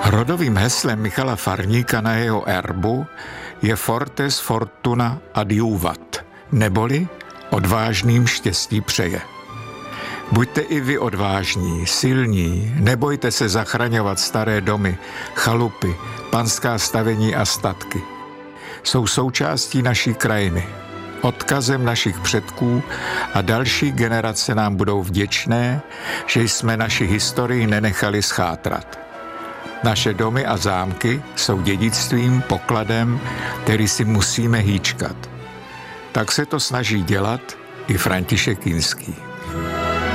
Rodovým heslem Michala Farníka na jeho erbu je Fortes Fortuna Adiuvat, neboli odvážným štěstí přeje. Buďte i vy odvážní, silní, nebojte se zachraňovat staré domy, chalupy, panská stavení a statky. Jsou součástí naší krajiny, odkazem našich předků a další generace nám budou vděčné, že jsme naši historii nenechali schátrat. Naše domy a zámky jsou dědictvím, pokladem, který si musíme hýčkat. Tak se to snaží dělat i František Kinský.